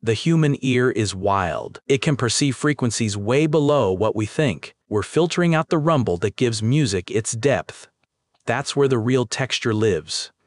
The human ear is wild. It can perceive frequencies way below what we think. We're filtering out the rumble that gives music its depth. That's where the real texture lives.